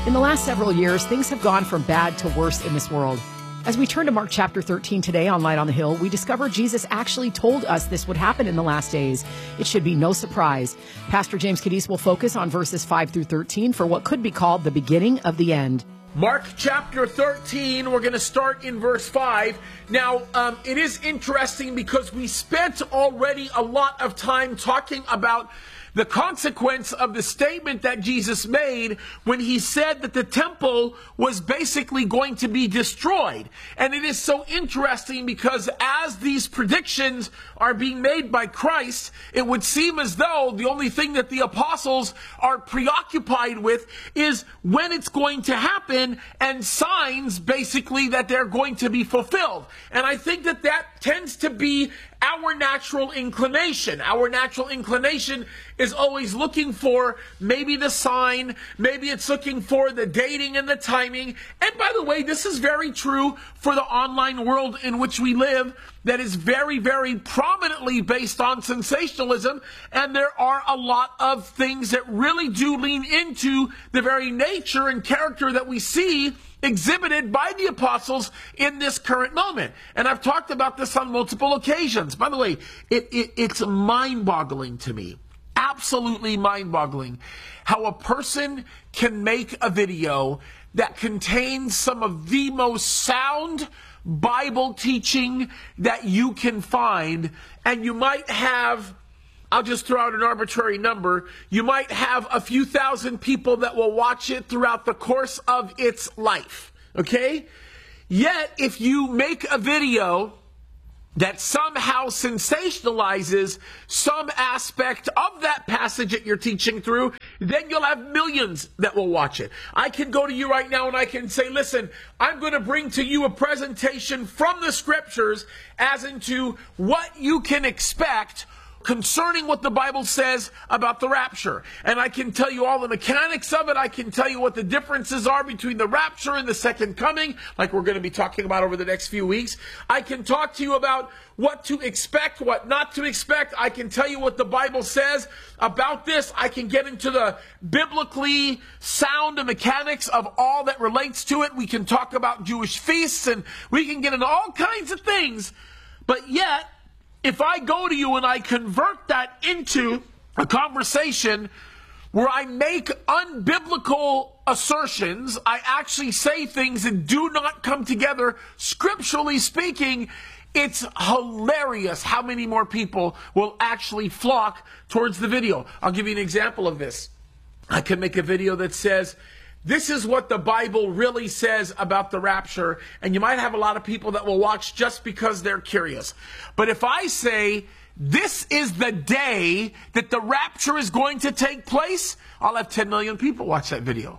In the last several years, things have gone from bad to worse in this world. As we turn to Mark chapter 13 today on Light on the Hill, we discover Jesus actually told us this would happen in the last days. It should be no surprise. Pastor James Cadiz will focus on verses 5 through 13 for what could be called the beginning of the end. Mark chapter 13, we're going to start in verse 5. Now, it is interesting because we spent already a lot of time talking about the consequence of the statement that Jesus made when he said that the temple was basically going to be destroyed. And it is so interesting because as these predictions are being made by Christ, it would seem as though the only thing that the apostles are preoccupied with is when it's going to happen and signs basically that they're going to be fulfilled. And I think that that tends to be our natural inclination. Our natural inclination is always looking for maybe the sign, maybe it's looking for the dating and the timing. And by the way, this is very true for the online world in which we live that is very, very prominently based on sensationalism. And there are a lot of things that really do lean into the very nature and character that we see exhibited by the apostles in this current moment. And I've talked about this on multiple occasions. By the way, it's mind-boggling to me, absolutely mind-boggling, how a person can make a video that contains some of the most sound Bible teaching that you can find, and you might have, I'll just throw out an arbitrary number, you might have a few thousand people that will watch it throughout the course of its life, okay? Yet, if you make a video that somehow sensationalizes some aspect of that passage that you're teaching through, then you'll have millions that will watch it. I can go to you right now and I can say, listen, I'm going to bring to you a presentation from the scriptures as into what you can expect concerning what the Bible says about the rapture. And I can tell you all the mechanics of it. I can tell you what the differences are between the rapture and the second coming, like we're going to be talking about over the next few weeks. I can talk to you about what to expect, what not to expect. I can tell you what the Bible says about this. I can get into the biblically sound mechanics of all that relates to it. We can talk about Jewish feasts and we can get into all kinds of things. But yet, if I go to you and I convert that into a conversation where I make unbiblical assertions, I actually say things that do not come together, scripturally speaking, it's hilarious how many more people will actually flock towards the video. I'll give you an example of this. I can make a video that says, this is what the Bible really says about the rapture, and you might have a lot of people that will watch just because they're curious. But if I say, this is the day that the rapture is going to take place, I'll have 10 million people watch that video.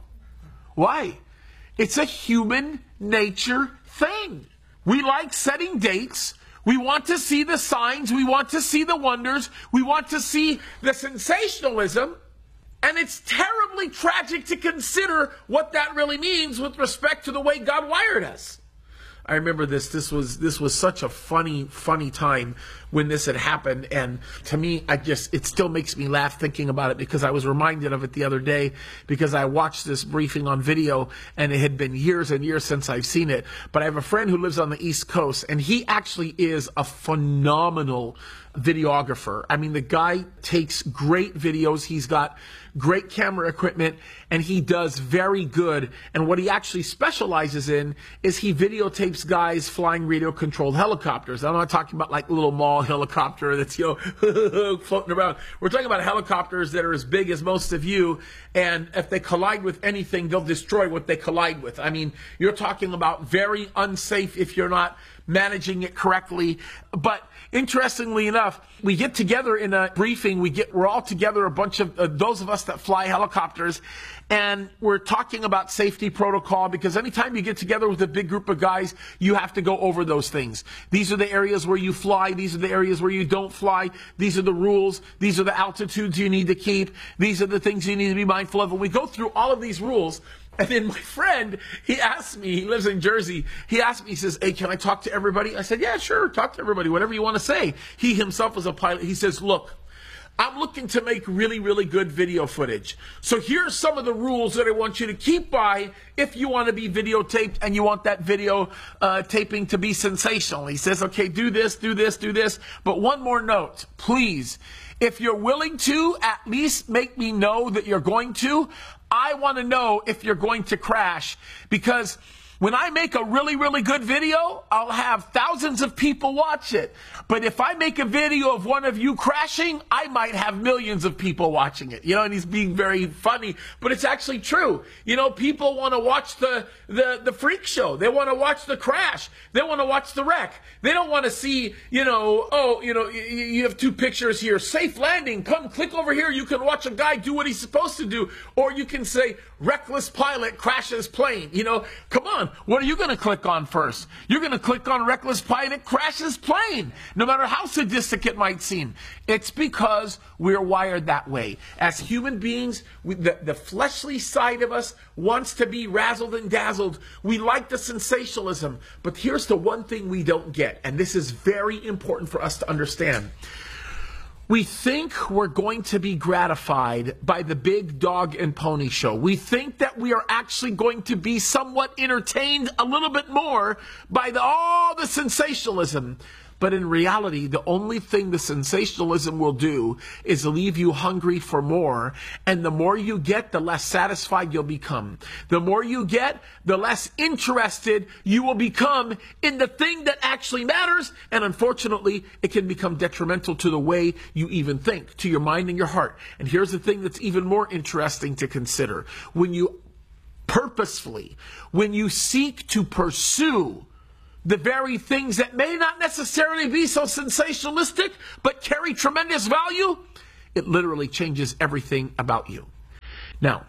Why? It's a human nature thing. We like setting dates. We want to see the signs. We want to see the wonders. We want to see the sensationalism. And it's terribly tragic to consider what that really means with respect to the way God wired us. I remember this. This was such a funny time when this had happened. And to me, it still makes me laugh thinking about it because I was reminded of it the other day because I watched this briefing on video and it had been years and years since I've seen it. But I have a friend who lives on the East Coast and he actually is a phenomenal videographer. I mean, the guy takes great videos. He's got great camera equipment and he does very good. And what he actually specializes in is he videotapes guys flying radio controlled helicopters. I'm not talking about like a little mall helicopter that's, floating around. We're talking about helicopters that are as big as most of you. And if they collide with anything, they'll destroy what they collide with. I mean, you're talking about very unsafe if you're not managing it correctly. But interestingly enough, we get together in a briefing. We're all together, a bunch of those of us that fly helicopters, and we're talking about safety protocol because anytime you get together with a big group of guys, you have to go over those things. These are the areas where you fly. These are the areas where you don't fly. These are the rules. These are the altitudes you need to keep. These are the things you need to be mindful of. And we go through all of these rules. And then my friend, he asked me, he lives in Jersey, he asked me, he says, hey, can I talk to everybody? I said, yeah, sure, talk to everybody, whatever you want to say. He himself was a pilot. He says, look, I'm looking to make really, really good video footage. So here's some of the rules that I want you to keep by if you want to be videotaped and you want that video taping to be sensational. He says, okay, do this, do this, do this. But one more note, please. If you're willing to, at least make me know that you're going to. I want to know if you're going to crash, because when I make a really, really good video, I'll have thousands of people watch it. But if I make a video of one of you crashing, I might have millions of people watching it. You know, and he's being very funny, but it's actually true. You know, people want to watch the freak show. They want to watch the crash. They want to watch the wreck. They don't want to see, you know, oh, you know, you have two pictures here. Safe landing. Come click over here. You can watch a guy do what he's supposed to do. Or you can say, reckless pilot crashes plane. You know, come on. What are you going to click on first? You're going to click on reckless pilot crashes plane, no matter how sadistic it might seem. It's because we're wired that way. As human beings, the fleshly side of us wants to be razzled and dazzled. We like the sensationalism. But here's the one thing we don't get, and this is very important for us to understand. We think we're going to be gratified by the big dog and pony show. We think that we are actually going to be somewhat entertained a little bit more by all the sensationalism. But in reality, the only thing the sensationalism will do is leave you hungry for more. And the more you get, the less satisfied you'll become. The more you get, the less interested you will become in the thing that actually matters. And unfortunately, it can become detrimental to the way you even think, to your mind and your heart. And here's the thing that's even more interesting to consider. When you purposefully, when you seek to pursue the very things that may not necessarily be so sensationalistic, but carry tremendous value, it literally changes everything about you. Now,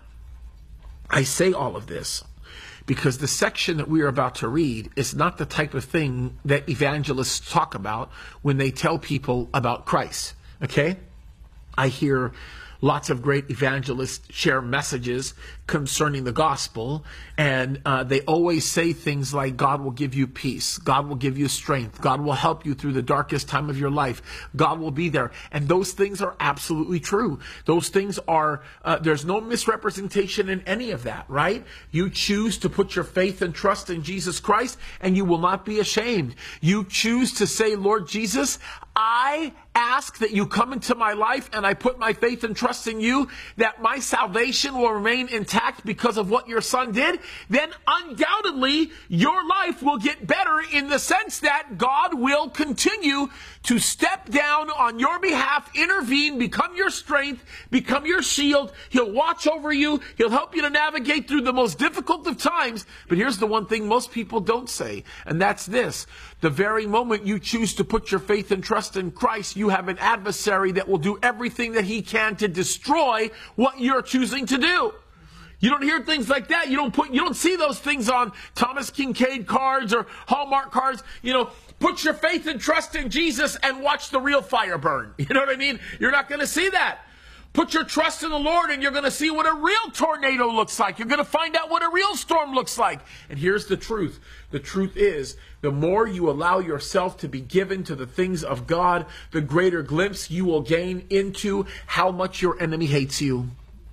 I say all of this because the section that we are about to read is not the type of thing that evangelists talk about when they tell people about Christ, okay? I hear lots of great evangelists share messages concerning the gospel, and they always say things like, God will give you peace, God will give you strength, God will help you through the darkest time of your life, God will be there. And those things are absolutely true. Those things are, there's no misrepresentation in any of that, right? You choose to put your faith and trust in Jesus Christ, and you will not be ashamed. You choose to say, Lord Jesus, I ask that you come into my life, and I put my faith and trust in you, that my salvation will remain intact because of what your son did, then undoubtedly your life will get better, in the sense that God will continue to step down on your behalf, intervene, become your strength, become your shield. He'll watch over you. He'll help you to navigate through the most difficult of times. But here's the one thing most people don't say, and that's this. The very moment you choose to put your faith and trust in Christ, you have an adversary that will do everything that he can to destroy what you're choosing to do. You don't hear things like that. You don't see those things on Thomas Kincaid cards or Hallmark cards. You know, put your faith and trust in Jesus and watch the real fire burn. You know what I mean? You're not going to see that. Put your trust in the Lord and you're going to see what a real tornado looks like. You're going to find out what a real storm looks like. And here's the truth. The truth is, the more you allow yourself to be given to the things of God, the greater glimpse you will gain into how much your enemy hates you.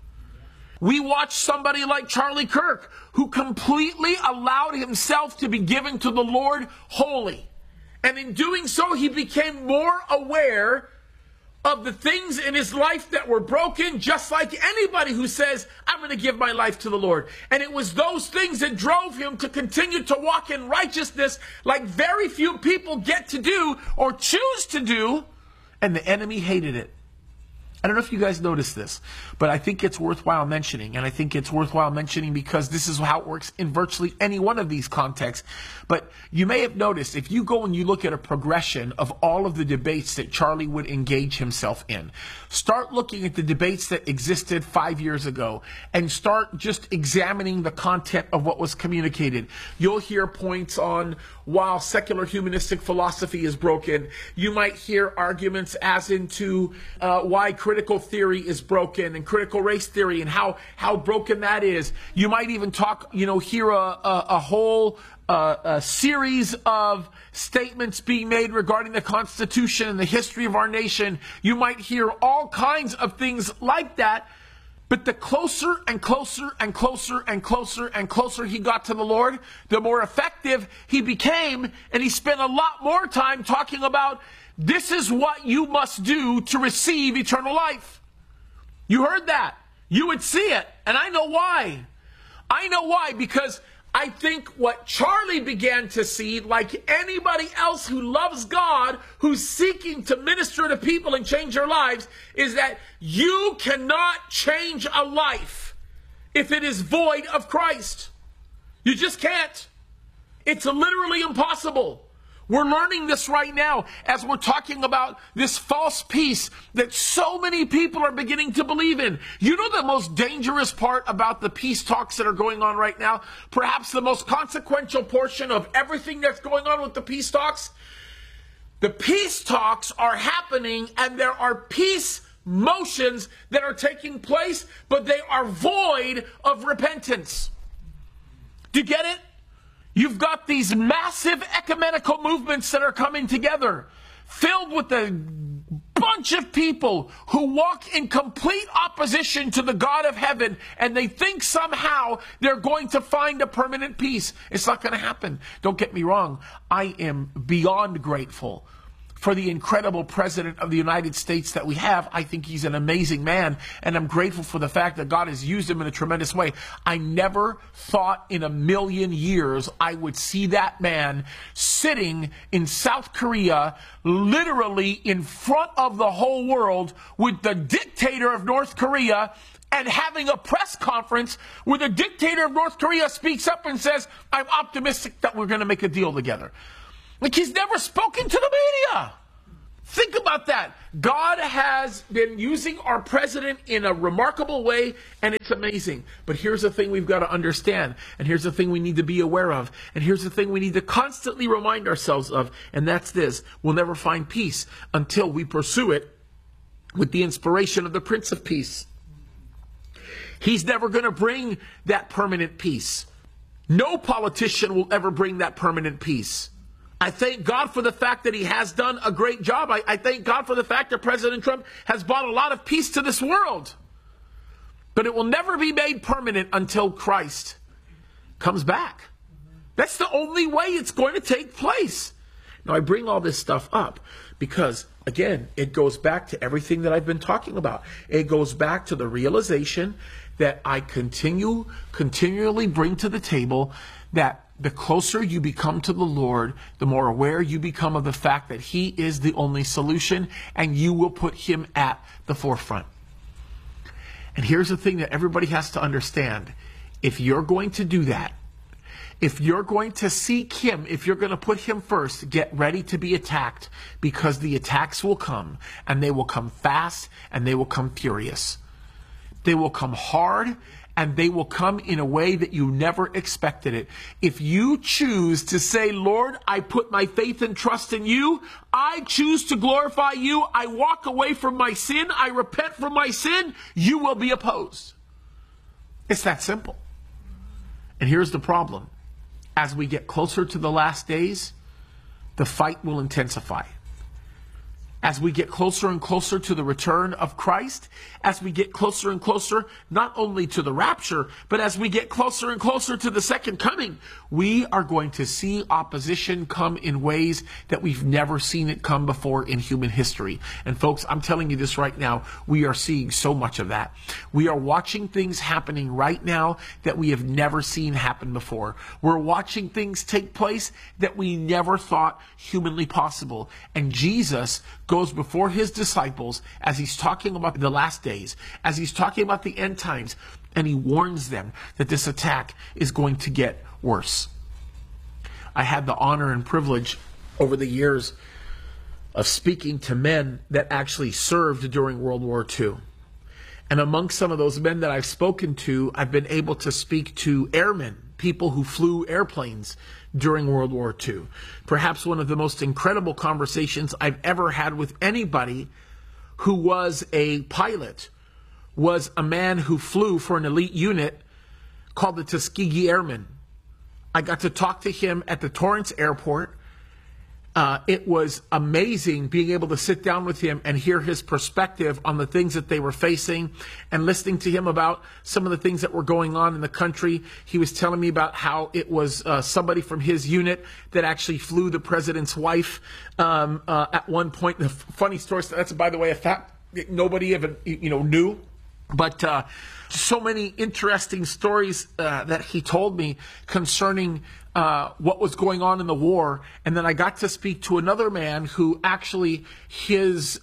We watch somebody like Charlie Kirk, who completely allowed himself to be given to the Lord wholly. And in doing so, he became more aware of the things in his life that were broken, just like anybody who says, I'm going to give my life to the Lord. And it was those things that drove him to continue to walk in righteousness like very few people get to do or choose to do, and the enemy hated it. I don't know if you guys noticed this, but I think it's worthwhile mentioning, and I think it's worthwhile mentioning because this is how it works in virtually any one of these contexts. But you may have noticed, if you go and you look at a progression of all of the debates that Charlie would engage himself in, start looking at the debates that existed 5 years ago and start just examining the content of what was communicated. You'll hear points on, while secular humanistic philosophy is broken, you might hear arguments as into why Christians critical theory is broken and critical race theory and how broken that is. You might even hear a whole series of statements being made regarding the Constitution and the history of our nation. You might hear all kinds of things like that. But the closer and closer and closer and closer and closer he got to the Lord, the more effective he became. And he spent a lot more time talking about, this is what you must do to receive eternal life. You heard that. You would see it. And I know why. I know why, because I think what Charlie began to see, like anybody else who loves God, who's seeking to minister to people and change their lives, is that you cannot change a life if it is void of Christ. You just can't. It's literally impossible. We're learning this right now as we're talking about this false peace that so many people are beginning to believe in. You know the most dangerous part about the peace talks that are going on right now? Perhaps the most consequential portion of everything that's going on with the peace talks? The peace talks are happening and there are peace motions that are taking place, but they are void of repentance. Do you get it? You've got these massive ecumenical movements that are coming together, filled with a bunch of people who walk in complete opposition to the God of heaven, and they think somehow they're going to find a permanent peace. It's not going to happen. Don't get me wrong. I am beyond grateful for the incredible president of the United States that we have. I think he's an amazing man, and I'm grateful for the fact that God has used him in a tremendous way. I never thought in a million years I would see that man sitting in South Korea, literally in front of the whole world, with the dictator of North Korea, and having a press conference where the dictator of North Korea speaks up and says, I'm optimistic that we're going to make a deal together. Like, he's never spoken to the media. Think about that. God has been using our president in a remarkable way, and it's amazing. But here's the thing we've got to understand, and here's the thing we need to be aware of, and here's the thing we need to constantly remind ourselves of, and that's this. We'll never find peace until we pursue it with the inspiration of the Prince of Peace. He's never going to bring that permanent peace. No politician will ever bring that permanent peace. I thank God for the fact that he has done a great job. I thank God for the fact that President Trump has brought a lot of peace to this world. But it will never be made permanent until Christ comes back. That's the only way it's going to take place. Now, I bring all this stuff up because, again, it goes back to everything that I've been talking about. It goes back to the realization that I continually bring to the table, that the closer you become to the Lord, the more aware you become of the fact that he is the only solution, and you will put him at the forefront. And here's the thing that everybody has to understand. If you're going to do that, if you're going to seek him, if you're going to put him first, get ready to be attacked, because the attacks will come, and they will come fast, and they will come furious. They will come hard, and they will come in a way that you never expected it. If you choose to say, Lord, I put my faith and trust in you, I choose to glorify you, I walk away from my sin, I repent from my sin, you will be opposed. It's that simple. And here's the problem. As we get closer to the last days, the fight will intensify. As we get closer and closer to the return of Christ, as we get closer and closer, not only to the rapture, but as we get closer and closer to the second coming, we are going to see opposition come in ways that we've never seen it come before in human history. And folks, I'm telling you this right now, we are seeing so much of that. We are watching things happening right now that we have never seen happen before. We're watching things take place that we never thought humanly possible. And Jesus goes before his disciples as he's talking about the last days, as he's talking about the end times, and he warns them that this attack is going to get worse. I had the honor and privilege over the years of speaking to men that actually served during World War II. And among some of those men that I've spoken to, I've been able to speak to airmen, people who flew airplanes during World War II. Perhaps one of the most incredible conversations I've ever had with anybody who was a pilot, was a man who flew for an elite unit called the Tuskegee Airmen. I got to talk to him at the Torrance Airport. It was amazing being able to sit down with him and hear his perspective on the things that they were facing and listening to him about some of the things that were going on in the country. He was telling me about how it was somebody from his unit that actually flew the president's wife at one point. The funny story, that's, by the way, a fact nobody even knew. But so many interesting stories that he told me concerning what was going on in the war. And then I got to speak to another man who actually, his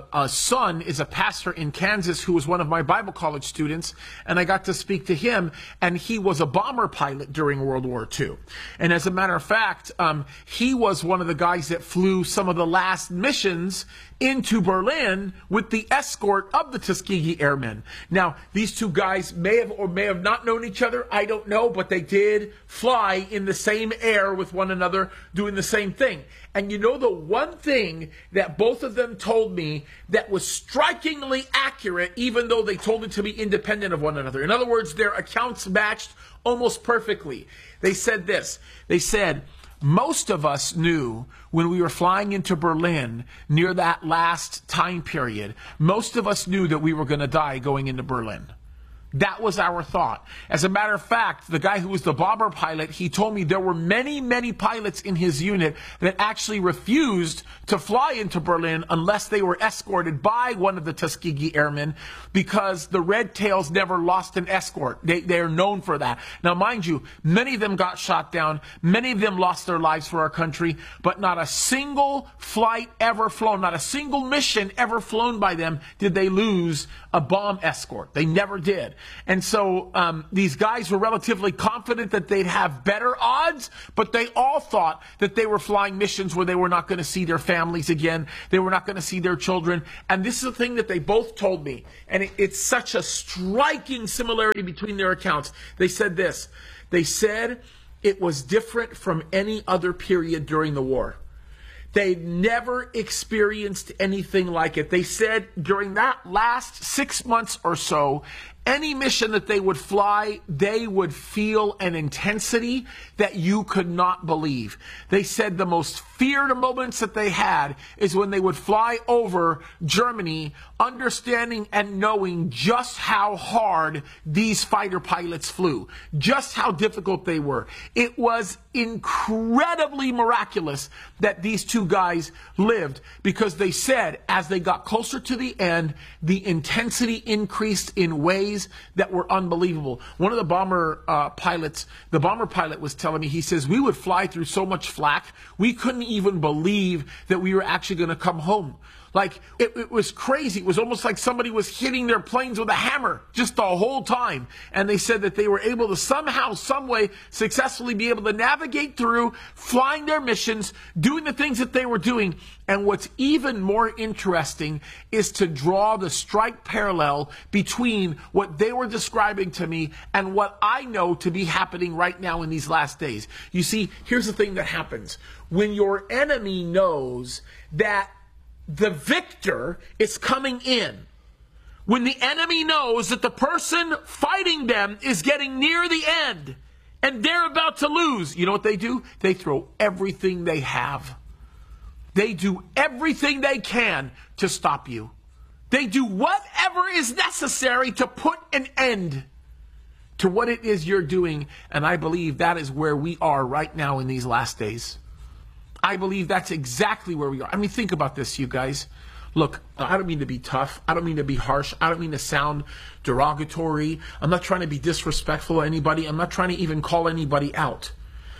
son is a pastor in Kansas who was one of my Bible college students. And I got to speak to him, and he was a bomber pilot during World War II. And as a matter of fact, he was one of the guys that flew some of the last missions into Berlin with the escort of the Tuskegee Airmen. Now, these two guys may have or may have not known each other. I don't know, but they did fly in the same air with one another, doing the same thing. And you know, the one thing that both of them told me that was strikingly accurate, even though they told it to be independent of one another. In other words, their accounts matched almost perfectly. They said this. They said, most of us knew when we were flying into Berlin near that last time period, most of us knew that we were going to die going into Berlin. That was our thought. As a matter of fact, the guy who was the bomber pilot, he told me there were many, many pilots in his unit that actually refused to fly into Berlin unless they were escorted by one of the Tuskegee Airmen, because the Red Tails never lost an escort. They are known for that. Now, mind you, many of them got shot down. Many of them lost their lives for our country, but not a single flight ever flown, not a single mission ever flown by them did they lose a bomb escort. They never did. And so these guys were relatively confident that they'd have better odds, but they all thought that they were flying missions where they were not going to see their families again. They were not going to see their children. And this is the thing that they both told me. And it's such a striking similarity between their accounts. They said this. They said it was different from any other period during the war. They'd never experienced anything like it. They said during that last 6 months or so, any mission that they would fly, they would feel an intensity that you could not believe. They said the most feared moments that they had is when they would fly over Germany, understanding and knowing just how hard these fighter pilots flew, just how difficult they were. It was incredibly miraculous that these two guys lived, because they said as they got closer to the end, the intensity increased in ways that were unbelievable. One of the bomber pilots, the bomber pilot was telling me, he says, we would fly through so much flak, we couldn't even believe that we were actually going to come home. Like, it was crazy. It was almost like somebody was hitting their planes with a hammer just the whole time. And they said that they were able to somehow, some way, successfully be able to navigate through, flying their missions, doing the things that they were doing. And what's even more interesting is to draw the strike parallel between what they were describing to me and what I know to be happening right now in these last days. You see, here's the thing that happens. When your enemy knows that the victor is coming in, when the enemy knows that the person fighting them is getting near the end and they're about to lose, you know what they do? They throw everything they have. They do everything they can to stop you. They do whatever is necessary to put an end to what it is you're doing. And I believe that is where we are right now in these last days. I believe that's exactly where we are. I mean, think about this, you guys. Look, I don't mean to be tough. I don't mean to be harsh. I don't mean to sound derogatory. I'm not trying to be disrespectful to anybody. I'm not trying to even call anybody out.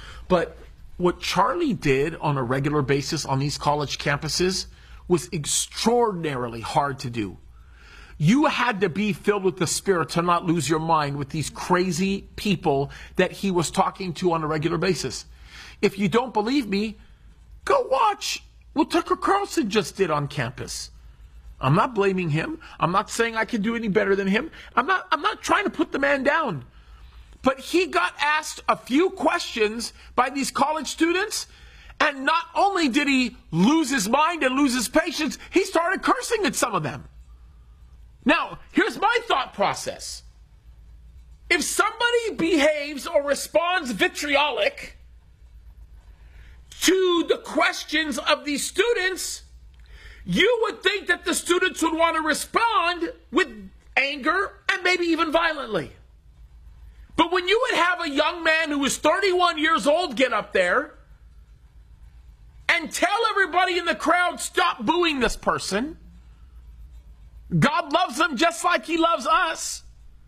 But what Charlie did on a regular basis on these college campuses was extraordinarily hard to do. You had to be filled with the Spirit to not lose your mind with these crazy people that he was talking to on a regular basis. If you don't believe me, go watch what Tucker Carlson just did on campus. I'm not blaming him. I'm not saying I can do any better than him. I'm not trying to put the man down. But he got asked a few questions by these college students, And not only did he lose his mind and lose his patience, he started cursing at some of them. Now, here's my thought process. If somebody behaves or responds vitriolic to the questions of these students, you would think that the students would want to respond with anger and maybe even violently. But when you would have a young man who was 31 years old get up there and tell everybody in the crowd, stop booing this person, God loves them just like he loves us,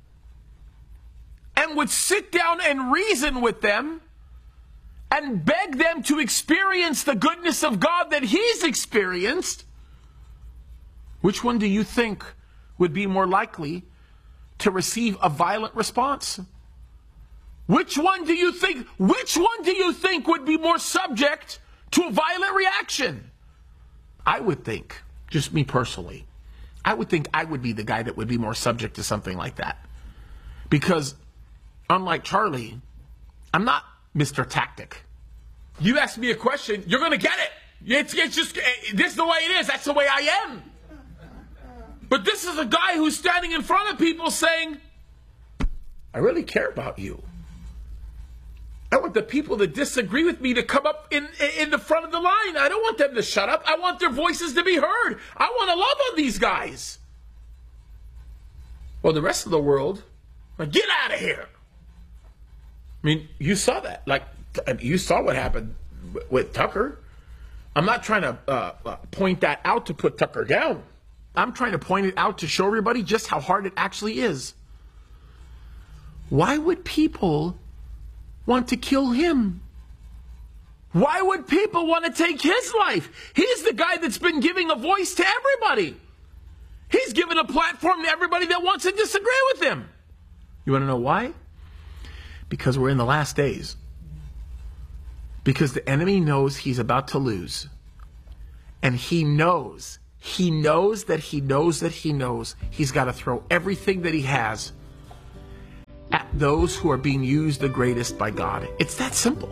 and would sit down and reason with them and beg them to experience the goodness of God that he's experienced, which one do you think would be more likely to receive a violent response? Which one do you think would be more subject to a violent reaction? I would think, just me personally, I would think I would be the guy that would be more subject to something like that. Because unlike Charlie, I'm not Mr. Tactic. You ask me a question, you're going to get it. It's just, this is the way it is. That's the way I am. But this is a guy who's standing in front of people saying, I really care about you. I want the people that disagree with me to come up in the front of the line. I don't want them to shut up. I want their voices to be heard. I want to love on these guys. Well, the rest of the world, like, get out of here. I mean, you saw that. Like, you saw what happened with Tucker. I'm not trying to point that out to put Tucker down. I'm trying to point it out to show everybody just how hard it actually is. Why would people want to kill him? Why would people want to take his life? He's the guy that's been giving a voice to everybody. He's given a platform to everybody that wants to disagree with him. You want to know why? Because we're in the last days. Because the enemy knows he's about to lose. And he knows that he's got to throw everything that he has at those who are being used the greatest by God. It's that simple.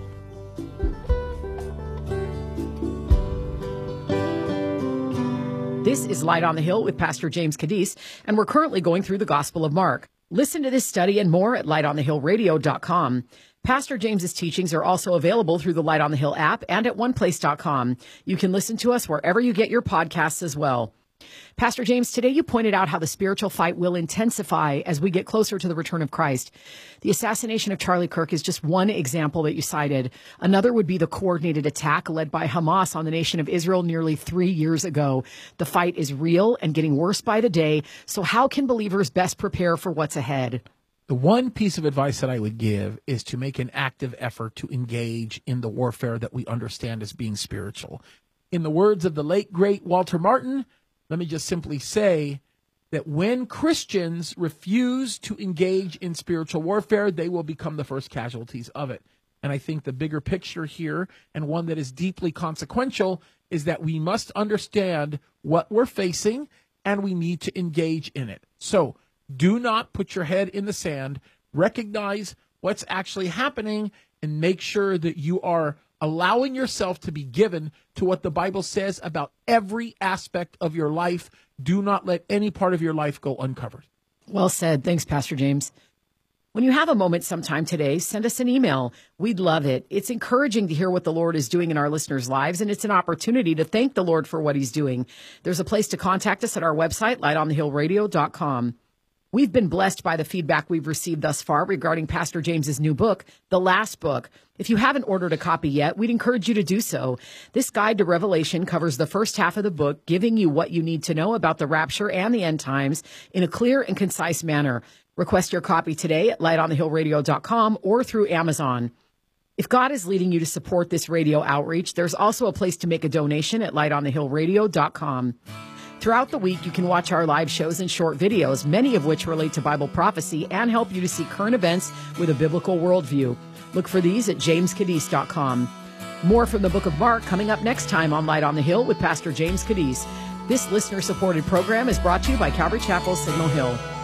This is Light on the Hill with Pastor James Cadiz, and we're currently going through the Gospel of Mark. Listen to this study and more at lightonthehillradio.com. Pastor James's teachings are also available through the Light on the Hill app and at oneplace.com. You can listen to us wherever you get your podcasts as well. Pastor James, today you pointed out how the spiritual fight will intensify as we get closer to the return of Christ. The assassination of Charlie Kirk is just one example that you cited. Another would be the coordinated attack led by Hamas on the nation of Israel nearly 3 years ago. The fight is real and getting worse by the day. So how can believers best prepare for what's ahead? The one piece of advice that I would give is to make an active effort to engage in the warfare that we understand as being spiritual. In the words of the late, great Walter Martin, let me just simply say that when Christians refuse to engage in spiritual warfare, they will become the first casualties of it. And I think the bigger picture here, and one that is deeply consequential, is that we must understand what we're facing and we need to engage in it. So do not put your head in the sand. Recognize what's actually happening and make sure that you are allowing yourself to be given to what the Bible says about every aspect of your life. Do not let any part of your life go uncovered. Well said. Thanks, Pastor James. When you have a moment sometime today, send us an email. We'd love it. It's encouraging to hear what the Lord is doing in our listeners' lives, and it's an opportunity to thank the Lord for what he's doing. There's a place to contact us at our website, lightonthehillradio.com. We've been blessed by the feedback we've received thus far regarding Pastor James's new book, The Last Book. If you haven't ordered a copy yet, we'd encourage you to do so. This guide to Revelation covers the first half of the book, giving you what you need to know about the rapture and the end times in a clear and concise manner. Request your copy today at lightonthehillradio.com or through Amazon. If God is leading you to support this radio outreach, there's also a place to make a donation at lightonthehillradio.com. Throughout the week, you can watch our live shows and short videos, many of which relate to Bible prophecy and help you to see current events with a biblical worldview. Look for these at jamescadiz.com. More from the book of Mark coming up next time on Light on the Hill with Pastor James Cadiz. This listener-supported program is brought to you by Calvary Chapel, Signal Hill.